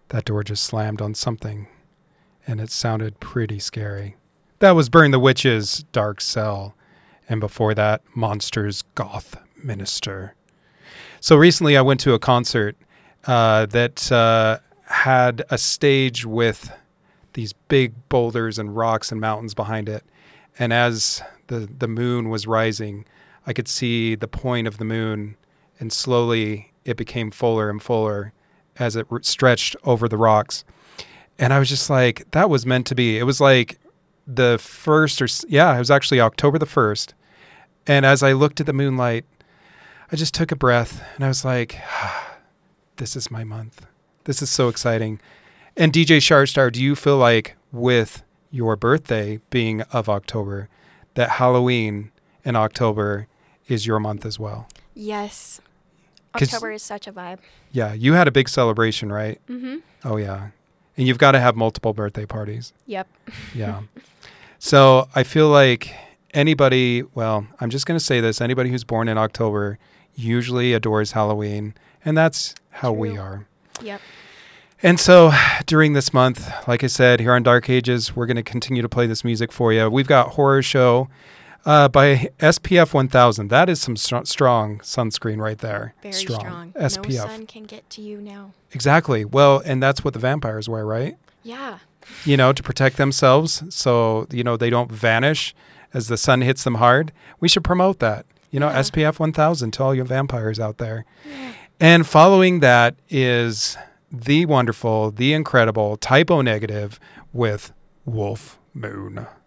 that door just slammed on something, and it sounded pretty scary. That was Burn the Witches' Dark Cell, and before that, Monsters' Goth Minister. So recently I went to a concert that had a stage with these big boulders and rocks and mountains behind it. And as the moon was rising, I could see the point of the moon, and slowly it became fuller and fuller as it stretched over the rocks. And I was just like, that was meant to be. It was like the first, it was actually October the 1st. And as I looked at the moonlight, I just took a breath and I was like, this is my month. This is so exciting. And DJ Shardstar, do you feel like with your birthday being of October, that Halloween in October is your month as well? Yes. October is such a vibe. Yeah. You had a big celebration, right? Mm-hmm. Oh, yeah. And you've got to have multiple birthday parties. Yep. Yeah. So I feel like anybody, I'm just going to say this, anybody who's born in October usually adores Halloween, and that's how we are. Yep. And so during this month, like I said, here on Dark Ages, we're going to continue to play this music for you. We've got Horror Show by SPF 1000. That is some strong sunscreen right there. Very strong. SPF. No sun can get to you now. Exactly. Well, and that's what the vampires wear, right? Yeah. To protect themselves so, they don't vanish as the sun hits them hard. We should promote that. SPF 1000 to all you vampires out there. Yeah. And following that is the wonderful, the incredible Typo Negative with Wolf Moon.